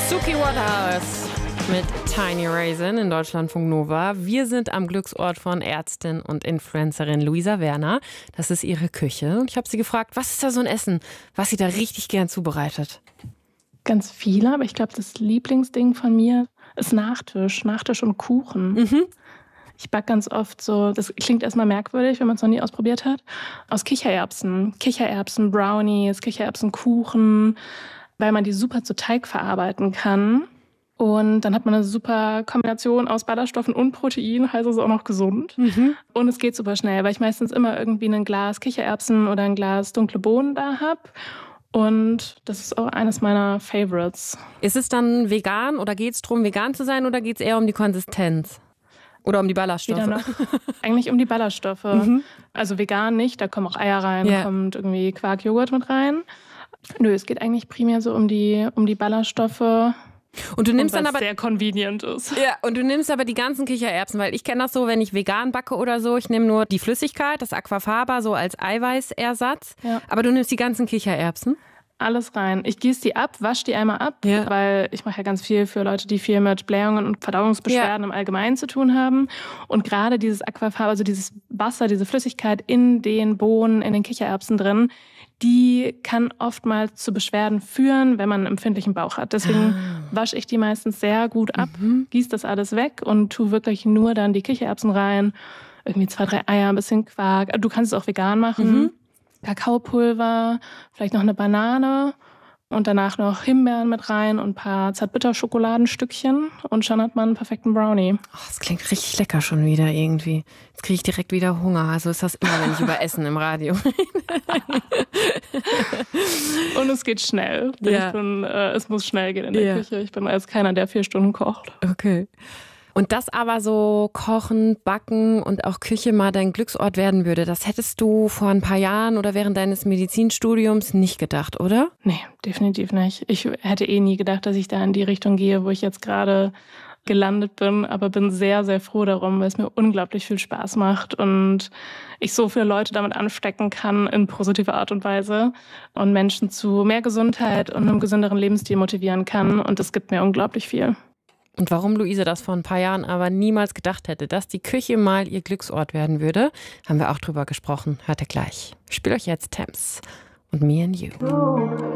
Suki Waterhouse mit Tiny Raisin in Deutschlandfunk Nova. Wir sind am Glücksort von Ärztin und Influencerin Luisa Werner. Das ist ihre Küche. Und ich habe sie gefragt, was ist da so ein Essen, was sie da richtig gern zubereitet? Ganz viele, aber ich glaube, das Lieblingsding von mir ist Nachtisch und Kuchen. Mhm. Ich backe ganz oft so, das klingt erstmal merkwürdig, wenn man es noch nie ausprobiert hat, aus Kichererbsen. Kichererbsen-Brownies, Kichererbsenkuchen, weil man die super zu Teig verarbeiten kann. Und dann hat man eine super Kombination aus Ballaststoffen und Protein, heißt es auch noch gesund. Mhm. Und es geht super schnell, weil ich meistens immer irgendwie ein Glas Kichererbsen oder ein Glas dunkle Bohnen da habe. Und das ist auch eines meiner Favorites. Ist es dann vegan oder geht es darum, vegan zu sein oder geht es eher um die Konsistenz? Oder um die Ballaststoffe? Wieder noch. Eigentlich um die Ballaststoffe. Also vegan nicht, da kommen auch Eier rein, Ja. kommt irgendwie Quark, Joghurt mit rein. Nö, es geht eigentlich primär so um die Ballaststoffe. Und du nimmst und dann was aber sehr convenient ist. ja, und du nimmst aber die ganzen Kichererbsen, weil ich kenne das so, wenn ich vegan backe oder so, ich nehme nur die Flüssigkeit, das Aquafaba, so als Eiweißersatz. Ja. Aber du nimmst die ganzen Kichererbsen. Alles rein. Ich gieße die ab, wasche die einmal ab, Ja. weil ich mache ja ganz viel für Leute, die viel mit Blähungen und Verdauungsbeschwerden im Allgemeinen zu tun haben. Und gerade dieses Aquafaba, also dieses Wasser, diese Flüssigkeit in den Bohnen, in den Kichererbsen drin, die kann oftmals zu Beschwerden führen, wenn man einen empfindlichen Bauch hat. Deswegen wasche ich die meistens sehr gut ab, gieße das alles weg und tue wirklich nur dann die Kichererbsen rein. Irgendwie 2, 3 Eier, ein bisschen Quark. Du kannst es auch vegan machen. Kakaopulver, vielleicht noch eine Banane und danach noch Himbeeren mit rein und ein paar Zartbitterschokoladenstückchen und schon hat man einen perfekten Brownie. Oh, das klingt richtig lecker schon wieder irgendwie. Jetzt kriege ich direkt wieder Hunger. Also ist das immer, wenn ich über Essen im Radio. Und es geht schnell. Denn Ja. es muss schnell gehen in der Ja. Küche. Ich bin als keiner, der 4 Stunden kocht. Okay. Und das aber so Kochen, Backen und auch Küche mal dein Glücksort werden würde, das hättest du vor ein paar Jahren oder während deines Medizinstudiums nicht gedacht, oder? Nee, definitiv nicht. Ich hätte nie gedacht, dass ich da in die Richtung gehe, wo ich jetzt gerade gelandet bin, aber bin sehr, sehr froh darum, weil es mir unglaublich viel Spaß macht und ich so viele Leute damit anstecken kann in positiver Art und Weise und Menschen zu mehr Gesundheit und einem gesünderen Lebensstil motivieren kann und das gibt mir unglaublich viel. Und warum Luise das vor ein paar Jahren aber niemals gedacht hätte, dass die Küche mal ihr Glücksort werden würde, haben wir auch drüber gesprochen. Hört ihr gleich. Ich spiele euch jetzt Thames und Me and You.